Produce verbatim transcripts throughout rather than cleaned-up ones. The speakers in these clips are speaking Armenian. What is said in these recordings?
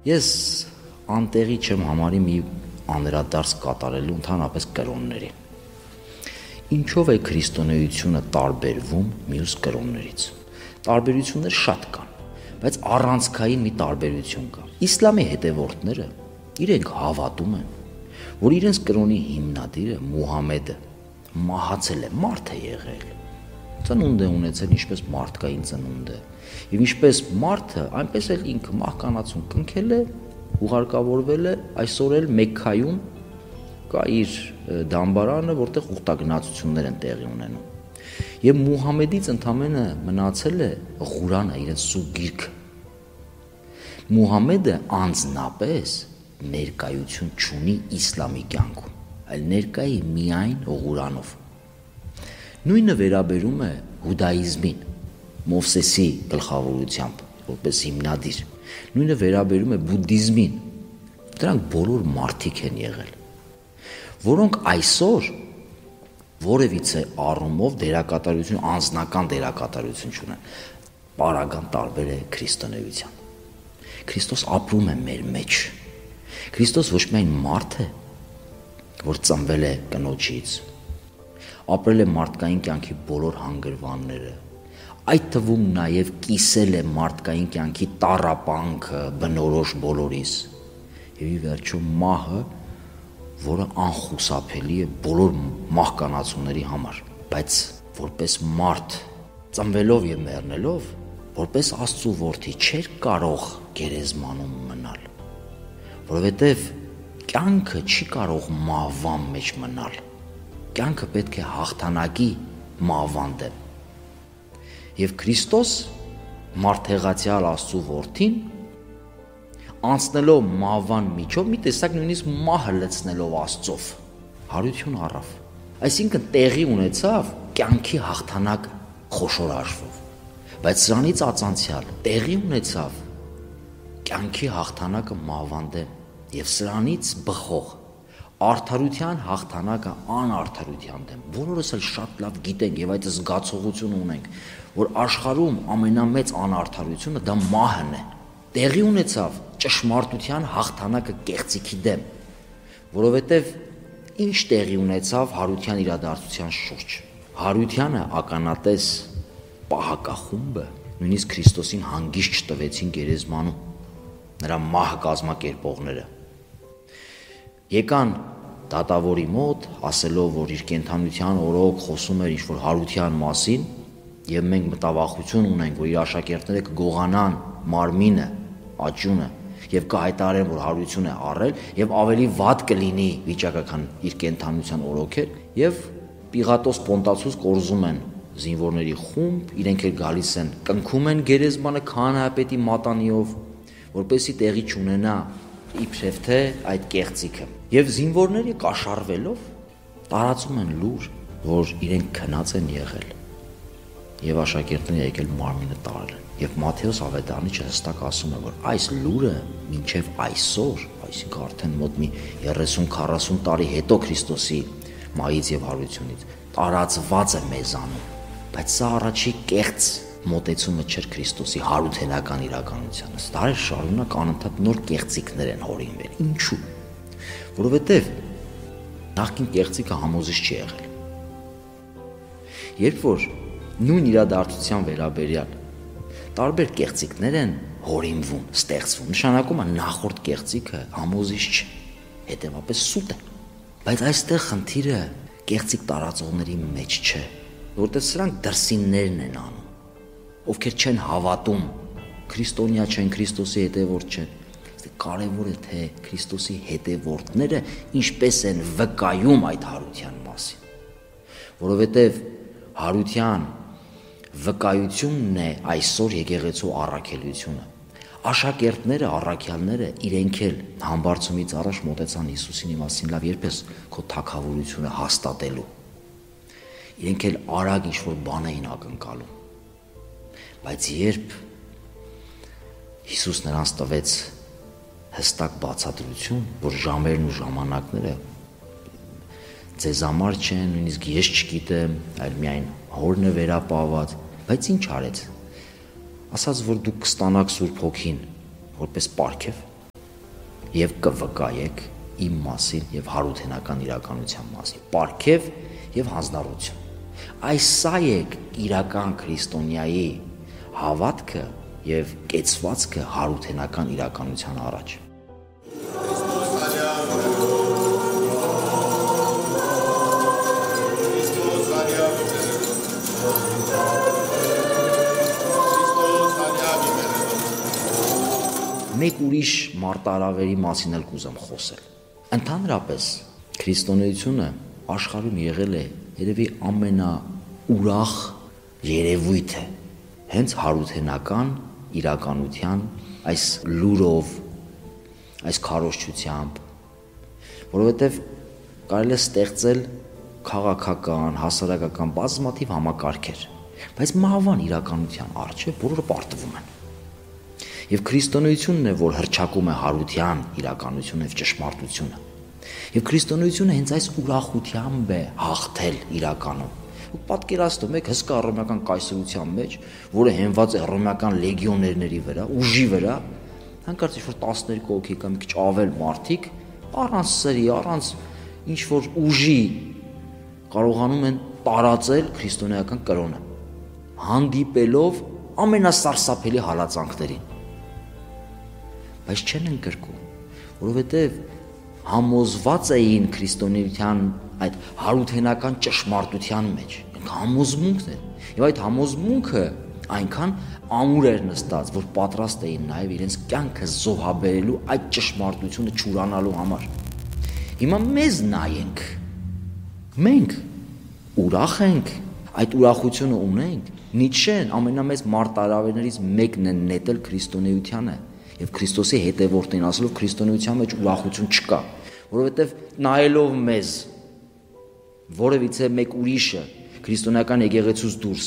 Ես անտեղի չեմ համարի մի անդրադարձ կատարելու ընդհանրապես կրոնների։ Ինչով է քրիստոնեությունը տարբերվում մյուս կրոններից։ Տարբերություններ շատ կան, բայց առանցքային մի տարբերություն կա։ Իսլամի հետևորդները իրենք հավատում են, որ իրենց կրոնի հիմնադիրը Մուհամեդը մահացել է, մարդ է եղել, ծնունդ է ունեցել ինչպես մարդկային ծնունդ է, եւ ինչպես մարդը, այնպես էլ ինքը մահկանացուն կնքել է, ուղարկավորվել է, այսօր էլ Մեքքայում կա իր դամբարանը, որտեղ ուխտագնացություններ են տեղի ունենում։ Եվ Մուհամեդից ընդամենը մնացել է Ղուրանը, իրենց սուրբ գիրքը։ Մուհամեդը անձնապես ներկայություն չունի իսլամի կյանքում, այլ ներկայի միայն Ղուրանով։ Նույնը վերաբերում է հուդայիզմին, Մովսեսի գլխավորությամբ, որպես հիմնադիր։ Նույնը վերաբերում է բուդդիզմին։ Դրանք բոլոր մարդիկ են եղել, որոնք այսօր որևիցե առումով դերակատարություն, անձնական դերակատարություն չունեն։ Պարագան տարբեր է քրիստոնեության։ Քրիստոս ապրում է մեր մեջ։ Քրիստոս ոչ միայն մարդ է, որ ծնվել է կնոջից, ապրել է մարդկային կյանքի բոլոր հանգրվանները, այդ թվում նաև կիսել է մարդկային կյանքի տառապանքը բնորոշ բոլորիս, եւ ի վերջո մահը, որը անխուսափելի է բոլոր մահկանացուների համար, բայց որպես մարդ ծնվելով եւ մեռնելով, որպես Աստծո որդի չէր կարող գերեզմանում մնալ, որովհետեւ կյանքը չի կարող մահվան մեջ մնալ։ Կյանքը պետք է հաղթանակի մահվան դեմ։ Եվ Քրիստոս մարդեղացյալ Աստծո որդին անցնելով մահվան միջով մի տեսակ նույնիսկ մահը լցնելով Աստծով հարություն առավ։ Այսինքն տեղի ունեցավ կյանքի հաղթանակ խոշոր հաշվով, բայց սրանից ածանցյալ տեղի ունեցավ կյանքի հաղթանակը մահվան դեմ եւ սրանից բխող արդարության հաղթանակը անարդարության դեմ։ Բոլորս էլ շատ լավ գիտենք եւ այդ զգացողությունը ունենք, որ աշխարհում ամենամեծ անարդարությունը դա մահն է։ Տեղի ունեցավ ճշմարտության հաղթանակը կեղծիքի դեմ, որովհետեւ ինչ տեղի ունեցավ հարության իրադարձության շուրջ։ Հարությանը ականատես պահակախումբը նույնիսկ Քրիստոսին հանգիստ չտվեցին գերեզմանում, նրա մահը կազմակերպողները։ Եկան դատավորի մոտ, ասելով, որ իր կենդանության օրոք խոսում էր ինչ-որ հարության մասին, եւ մենք մտավախություն ունենք, որ իր աշակերտները կգողանան մարմինը, աճյունը, եւ կհայտարարեն, որ հարություն է առել, եւ ավելի վատ կլինի վիճակը, քան իր կենդանության օրոք էր, եւ Պիղատոս Պոնտացուս կորզում են զինվորների խումբ, իրենք էլ գալիս են, կնքում են գերեզմանը քահանայապետի մատանիով, որպեսզի տեղի չունենա իբրև թե այդ կեղծիքը։ Եվ զինվորները կաշառվելով տարածում են լուր, որ իրենք քնած են եղել եւ աշակերտները եկել մարմինը տարել են։ Եվ Մատթեոս Ավետարանիչը հստակ ասում է, որ այս լուրը մինչև այսօր, այսինքն արդեն մոտ մի երեսուն քառասուն տարի հետո Քրիստոսի մահից եւ հարությունից տարածված է մեզանում, բայց սա առաջի կեղծ մոտեցումը չէր Քրիստոսի հարութենական իրականությանը։ Դարեր շարունակ անընդհատ նոր կեղծիքներ են հորինվել։ Ինչու՞։ Որովհետև նախկին կեղծիքը համոզիչ չի եղել։ Երբ որ նույն իրադարձության վերաբերյալ տարբեր կեղծիքներ են հորինվում, ստեղծվում, նշանակում է նախորդ կեղծիքը համոզիչ չէ, հետևաբար սուտ է։ Բայց այստեղ խնդիրը կեղծիք տարածողների մեջ չէ, որտեղ սրանք դրսիններն են անում, ովքեր չեն հավատում, քրիստոնյա չեն, Քրիստոսի հետևորդ չեն։ Կարևոր է, թե Քրիստոսի հետևորդները ինչպես են վկայում այդ հարության մասին, որովհետև հարության վկայությունն է այսօր եկեղեցու առաքելությունը։ Աշակերտները, առաքյալները իրենք էլ համբարձումից առաջ մոտեցան Հիսուսին իմացին, լավ, երբ ես քո թագավորությունը հաստատելու։ Իրենք էլ արագ ինչ-որ բան էին ակնկալում։ Բայց երբ Հիսուս նրանց տվեց հստակ բացատրություն, որ ժամերն ու ժամանակները ձեզ համար չեն, նույնիսկ ես չգիտեմ, այլ միայն Հորն է վերապահված, բայց ինչ արեց։ Ասաց, որ դուք կստանաք Սուրբ Հոգին որպես պարգև, եւ կվկայեք իմ մասին եւ հարութենական իրականության մասին, պարգև եւ հանձնառություն։ Այս սա է իրական քրիստոնյայի հավատքը եւ կեցվածքը հարութենական իրականության առաջ։ Մեկ ուրիշ մարտահրավերի մասին էլ կուզեմ խոսել։ Ընդհանրապես քրիստոնեությունը աշխարհում եղել է երևի ամենաուրախ երևույթը հենց հարութենական իրականության այս լուրով, այս քարոզչությամբ, որովհետև կարելի է ստեղծել քաղաքական, հասարակական բազմաթիվ համակարգեր, բայց մահվան իրականության առջև բոլորը պարտվում են։ Եվ քրիստոնեությունն է, որ հռչակում է հարության իրականությունը եւ ճշմարտությունը։ Եվ քրիստոնեությունը հենց այս ուրախությամբ է հաղթել իրականում։ Ու պատկերացնում եք հսկա հռոմեական կայսրության մեջ, որը հենված է հռոմեական լեգիոներների վրա, ուժի վրա, հանկարծ ինչ-որ տասներկու հոգի կամ մի քիչ ավել մարդիկ առանց սրի, առանց ինչ-որ ուժի կարողանում են տարածել քրիստոնեական կրոնը, հանդիպելով ամենասարսափելի հալածանքներին։ Բայց չեն ընկրկում, որովհետև համոզված էին քրիստոնեության այդ հարութենական ճշմարտության մեջ, համոզմունքն էր, եւ այդ համոզմունքը այնքան ամուր էր նստած, որ պատրաստ էին նաեւ իրենց կյանքը զոհաբերելու այդ ճշմարտությունը չուրանալու համար։ Հիմա մեզ նայենք, մենք ուրախ ենք, այդ ուրախությունը ունենք։ Նիցշեն ամենամեծ մարտահրավերներից մեկն է նետել քրիստոնեությանը եւ Քրիստոսի հետևորդին ասելով քրիստոնեության մեջ ուրախություն չկա, որովհետեւ նայելով մեզ որևիցե մեկ ուրիշը քրիստոնեական եկեղեցուց դուրս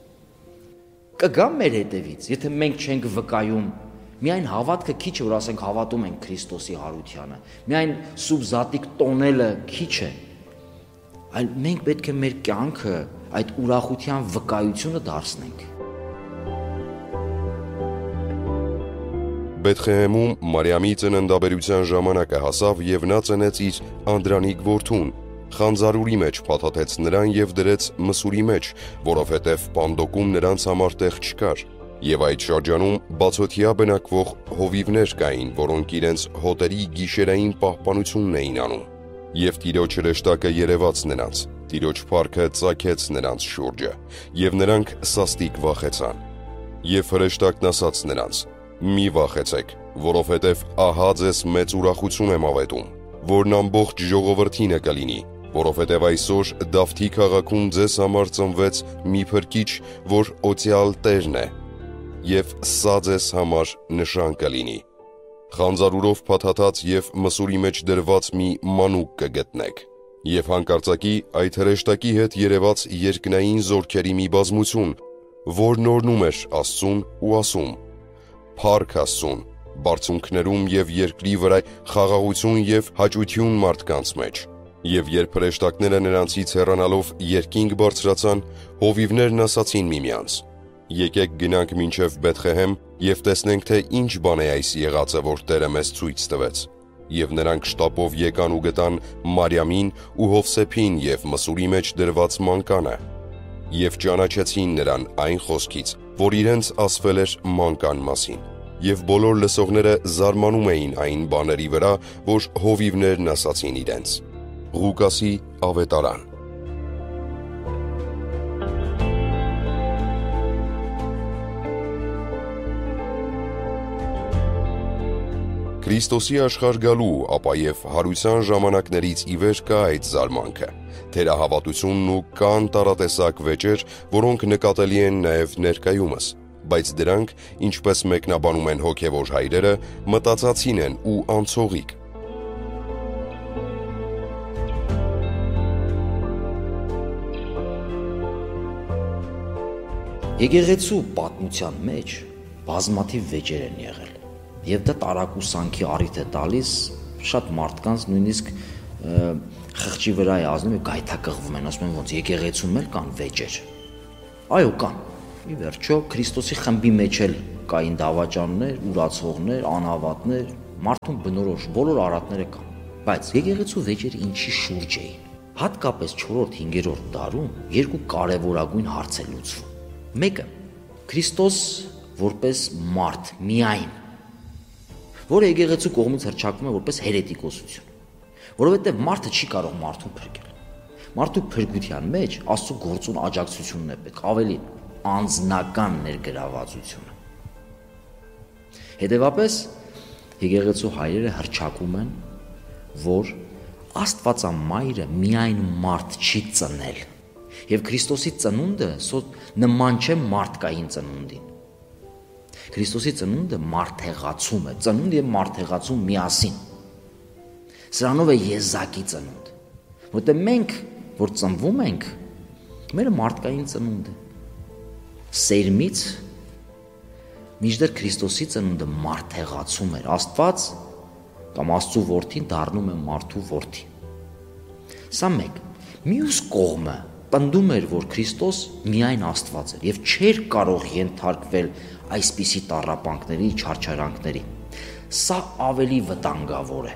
կգա մեր հետևից, եթե մենք չենք վկայում միայն հավատքը քիչ է, որ ասենք հավատում ենք Քրիստոսի հարությանը, միայն սուրբ զատիկ տոնելը քիչ է, այլ մենք պետք է մեր կյանքը այդ ուրախության վկայությունը դարձնենք։ Բեթխեհեմում Մարիամի ծննդաբերության ժամանակը հասավ եւ նա ծնեց իր անդրանիկ որդուն, խանձարուրի մեջ փաթաթեց նրան եւ դրեց մսուրի մեջ, որովհետեւ պանդոկում նրանց համար տեղ չկար։ Եվ այդ շրջանում բացօթյա բնակվող հովիվներ կային, որոնք իրենց հոտերի գիշերային պահպանությունն էին անում։ Եվ Տիրոջ հրեշտակը երևաց նրանց, Տիրոջ փառքը ծագեց նրանց շուրջը, եւ նրանք սաստիկ վախեցան։ Եվ հրեշտակն ասաց նրանց. «Մի վախեցեք, որովհետև ահա ձեզ մեծ ուրախություն եմ ավետում, որն ամբողջ ժողովրդինը կլինի, որովհետև այսօր Դավթի քաղաքում ձեզ համար ծնվեց մի փրկիչ, որ օծյալ Տերն է, եւ սա ձեզ համար նշան կլինի։ Խանձարուրով փաթաթած եւ մսուրի մեջ դրված մի մանուկ կգտնեք»։ Եվ հանկարծակի այդ հրեշտակի հետ երևաց երկնային զորքերի մի բազմություն, որ նորնում էր Աստծուն ու ասում. «Փառք Աստծուն, բարձունքներում եւ երկրի վրա խաղաղություն եւ հաճույքություն մարդկանց մեջ»։ Եվ երբ հրեշտակները նրանցից հեռանալով երկինք բարձրացան, հովիվներն ասացին միմյանց. «Եկեք գնանք մինչև Բեթխեհեմ եւ տեսնենք, թե ինչ բան է այս եղածը, որ Տերը մեզ ցույց տվեց»։ Եվ նրանք շտապով եկան ու գտան Մարիամին ու Հովսեփին եւ մսուրի մեջ դրված մանկանը։ Եվ ճանաչեցին նրան այն խոսքից, որ իրենց ասվել էր մանկան մասին։ Եվ բոլոր լսողները զարմանում էին այն բաների վրա, որ հովիվներն ասացին իրենց։ Ղուկասի ավետարան։ Քրիստոսի աշխարհ գալու, ապա եւ հարության ժամանակներից ի վեր կա այդ զարմանքը, թերահավատությունն ու կան տարատեսակ վեճեր, որոնք նկատելի են նաեւ ներկայումս, բայց դրանք, ինչպես մեկնաբանում են հոգևոր հայրերը, մտածածին են ու անցողիկ։ Եկեղեցու պատմության մեջ բազմաթիվ վեճեր են եղել, եւ դա տարակուսանքի առիթ է տալիս շատ մարդկանց, նույնիսկ խղճի վրա է ազնում եւ գայթակղվում են, ասում են ոնց եկեղեցում էլ կան վեճեր։ Այո, կան։ Ի վերջո Քրիստոսի խմբի մեջ էլ կային դավաճաններ, ուրացողներ, անհավատներ, մարդուն բնորոշ բոլոր արատները կան, բայց եկեղեցու վեճերը ինչի շուրջ էին։ Հատկապես չորրորդ-հինգերորդ դարում երկու կարևորագույն հարց է լուծվում։ Մեկը Քրիստոս որպես մարդ միայն, որը եկեղեցու կողմից հռչակվում է որպես հերետիկոսություն, որովհետև մարդը չի կարող մարդուն փրկել։ Մարդու փրկության մեջ Աստծո գործուն աջակցությունն է պետք, ավելի անձնական ներգրավվածությունը։ Հետևաբար եկեղեցու հայրերը հռչակում են, որ Աստվածամայրը միայն մարդ չի ծնել, եւ Քրիստոսի ծնունդը նման չէ մարդկային ծնունդին։ Քրիստոսի ծնունդը մարդեղացում է, ծնունդ եւ մարդեղացում միասին։ Սրանով է եզակի ծնունդ, որտեղ մենք, որ ծնվում ենք, մեր մարդկային ծնունդ է։ Սերմից մինչդեռ Քրիստոսի ծնունդը մարդեղացում էր, Աստված կամ Աստծո որդին դառնում է մարդու որդի։ Սա մեկ։ Մյուս կողմը պնդում էր, որ Քրիստոս միայն Աստված էր եւ չէր կարող ենթարկվել այսպիսի տառապանքների, չարչարանքների։ Սա ավելի վտանգավոր է։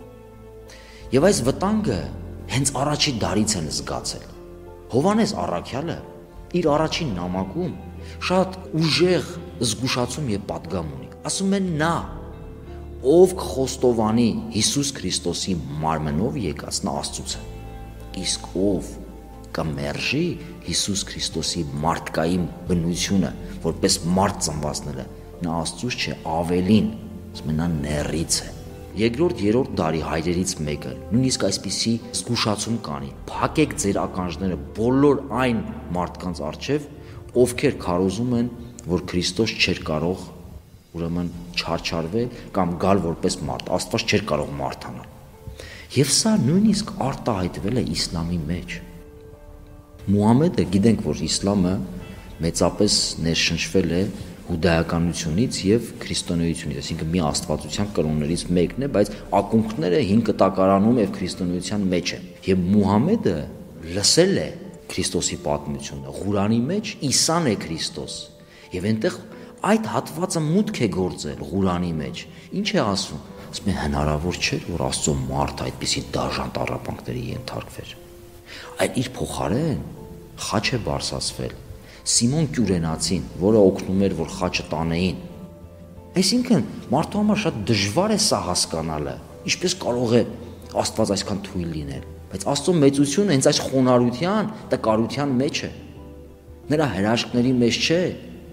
Եվ այս վտանգը հենց առաջի դարից են զգացել։ Հովհաննես առաքյալը իր առաջին նամակում շատ ուժեղ զգուշացում եւ պատգամ ունի։ Ասում են նա, ով կխոստովանի Հիսուս Քրիստոսի մարմնով եկած, նա Աստծուց է։ Իսկ ով կմերժի Հիսուս Քրիստոսի մարդկային բնությունը, որպես մարդ ծնվածնել է, նա Աստծուց չէ, ավելին, ասում են նա նեռից է։ Երկրորդ, երրորդ դարի հայրերից մեկը նույնիսկ այսպիսի զգուշացում կանի. փակեք ձեր ականջները բոլոր այն մարդկանց առջև, ովքեր քարոզում են, որ Քրիստոս չէր կարող ուրեմն չարչարվել կամ գալ որպես մարդ, Աստված չէր կարող մարդ անել։ Եվ սա նույնիսկ արտահայտվել է իսլամի մեջ։ Մուհամեդը, գիտենք, որ իսլամը մեծապես ներշնչվել է հուդայականությունից եւ քրիստոնեությունից, այսինքն մի աստվածության կրոններից մեկն է, բայց ակունքները հին կտակարանում եւ քրիստոնեության մեջ են։ Եվ Մուհամեդը լսել է Քրիստոսի պատմությունը, Ղուրանի մեջ Իսան է Քրիստոս։ Եվ այնտեղ այդ հատվածը մուտք է գործել Ղուրանի մեջ։ Ինչ է ասում։ Ասում է հնարավոր չէր, որ Աստծո մարդ այդպիսի դաժան տառապանքների ենթարկվեր։ Այլ իր փոխարեն խաչ է բարձրացվել Սիմոն Կյուրենացին, որը օգնում էր, որ խաչը տանեին։ Այսինքն մարդու համար շատ դժվար է սա հասկանալը, ինչպես կարող է Աստված այսքան թույլ լինել, բայց Աստծո մեծությունը հենց այս խոնարհության, տկարության մեջ է։ Նրա հրաշքների մեջ չէ։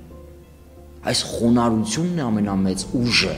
Այս խոնարհությունն է ամենամեծ ուժը,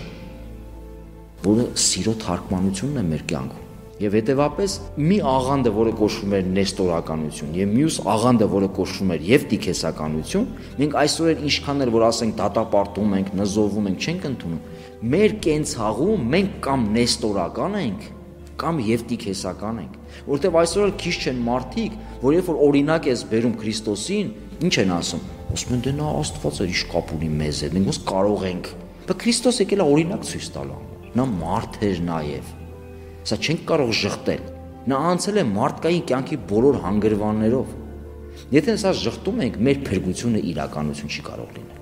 որը սիրո թարգմանությունն է մեր կյանքում։ Եվ հետևապես մի աղանդը, որը կոչվում էր նեստորականություն, եւ մյուս աղանդը, որը կոչվում էր եւ տիքեսականություն, մենք այսօր ինչքան էլ որ ասենք դատապարտում ենք, նզովում ենք, չենք ընդունում։ Մեր կենցաղում մենք կամ նեստորական ենք, կամ եւ տիքեսական ենք, որովհետեւ այսօր էլ քիչ չեն մարդիկ, որ երբ որ օրինակ ես բերում Քրիստոսին, ինչ են ասում։ Ասում են դե նա Աստված է, ինչ կապ ունի մեզ հետ, մենք ոնց կարող ենք։ Բայց Քրիստոս եկել է օրինակ ցույց տալու։ Նա մարդ էր նաեւ։ Սա չենք կարող ժխտել։ Նա անցել է մարդկային կյանքի բոլոր հանգրվաններով։ Եթե սա ժխտում ենք, մեր փրկությունը իրականություն չի կարող լինել։